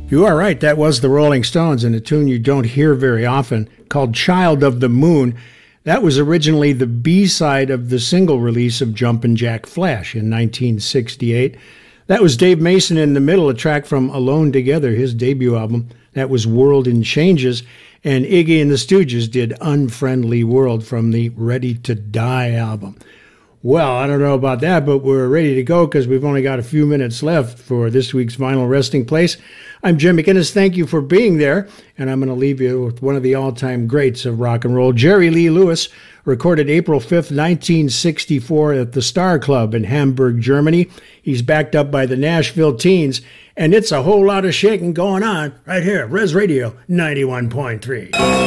You are right. That was the Rolling Stones and a tune you don't hear very often called Child of the Moon. That was originally the B-side of the single release of Jumpin' Jack Flash in 1968. That was Dave Mason in the middle, a track from Alone Together, his debut album. That was World in Changes. And Iggy and the Stooges did Unfriendly World from the Ready to Die album. Well, I don't know about that, but we're ready to go because we've only got a few minutes left for this week's Vinyl Resting Place. I'm Jim McInnes. Thank you for being there. And I'm going to leave you with one of the all-time greats of rock and roll, Jerry Lee Lewis, recorded April 5th, 1964 at the Star Club in Hamburg, Germany. He's backed up by the Nashville Teens, and it's a whole lot of shaking going on right here, Res Radio 91.3.